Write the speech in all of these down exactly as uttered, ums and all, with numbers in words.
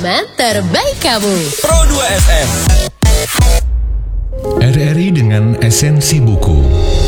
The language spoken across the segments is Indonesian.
teman terbaik kamu. Pro dua F M. R R I dengan esensi buku.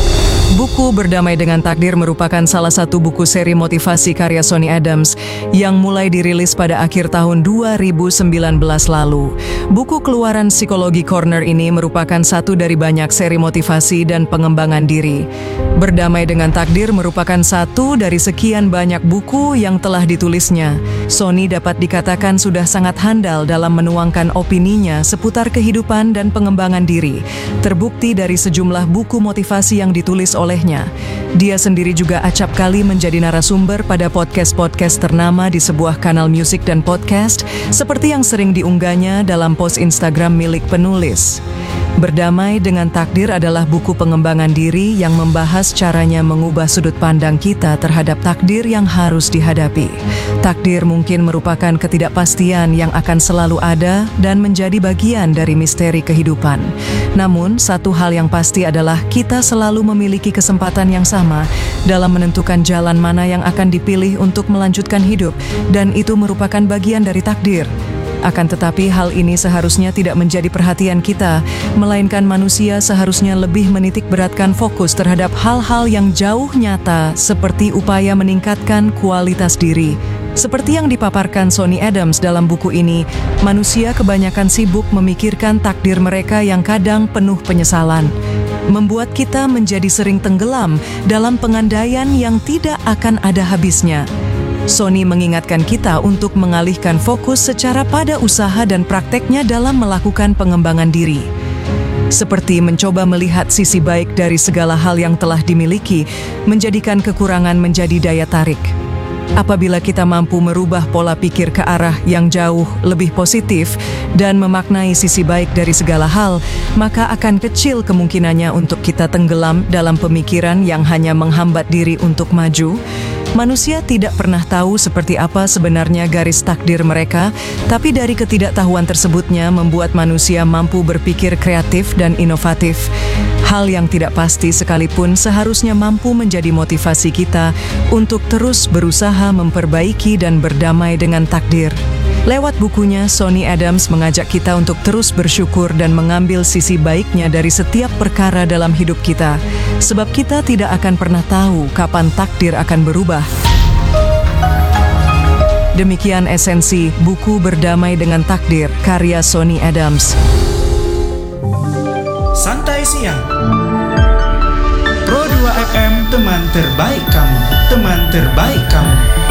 Buku Berdamai dengan Takdir merupakan salah satu buku seri motivasi karya Sonny Adams yang mulai dirilis pada akhir tahun dua ribu sembilan belas lalu. Buku keluaran Psikologi Corner ini merupakan satu dari banyak seri motivasi dan pengembangan diri. Berdamai dengan Takdir merupakan satu dari sekian banyak buku yang telah ditulisnya. Sonny dapat dikatakan sudah sangat handal dalam menuangkan opininya seputar kehidupan dan pengembangan diri. Terbukti dari sejumlah buku motivasi yang ditulis olehnya. Dia sendiri juga acap kali menjadi narasumber pada podcast-podcast ternama di sebuah kanal musik dan podcast, seperti yang sering diunggahnya dalam post Instagram milik penulis. Berdamai dengan Takdir adalah buku pengembangan diri yang membahas caranya mengubah sudut pandang kita terhadap takdir yang harus dihadapi. Takdir mungkin merupakan ketidakpastian yang akan selalu ada dan menjadi bagian dari misteri kehidupan. Namun, satu hal yang pasti adalah kita selalu memiliki kesempatan yang sama dalam menentukan jalan mana yang akan dipilih untuk melanjutkan hidup, dan itu merupakan bagian dari takdir. Akan tetapi hal ini seharusnya tidak menjadi perhatian kita, melainkan manusia seharusnya lebih menitik beratkan fokus terhadap hal-hal yang jauh nyata seperti upaya meningkatkan kualitas diri. Seperti yang dipaparkan Sonny Adams dalam buku ini, manusia kebanyakan sibuk memikirkan takdir mereka yang kadang penuh penyesalan, membuat kita menjadi sering tenggelam dalam pengandaian yang tidak akan ada habisnya. Sonny mengingatkan kita untuk mengalihkan fokus secara pada usaha dan prakteknya dalam melakukan pengembangan diri. Seperti mencoba melihat sisi baik dari segala hal yang telah dimiliki, menjadikan kekurangan menjadi daya tarik. Apabila kita mampu merubah pola pikir ke arah yang jauh lebih positif dan memaknai sisi baik dari segala hal, maka akan kecil kemungkinannya untuk kita tenggelam dalam pemikiran yang hanya menghambat diri untuk maju. Manusia tidak pernah tahu seperti apa sebenarnya garis takdir mereka, tapi dari ketidaktahuan tersebutnya membuat manusia mampu berpikir kreatif dan inovatif. Hal yang tidak pasti sekalipun seharusnya mampu menjadi motivasi kita untuk terus berusaha memperbaiki dan berdamai dengan takdir. Lewat bukunya, Sonny Adams mengajak kita untuk terus bersyukur dan mengambil sisi baiknya dari setiap perkara dalam hidup kita, sebab kita tidak akan pernah tahu kapan takdir akan berubah. Demikian esensi buku Berdamai dengan Takdir, karya Sonny Adams. Santai siang. Pro dua F M, teman terbaik kamu, teman terbaik kamu.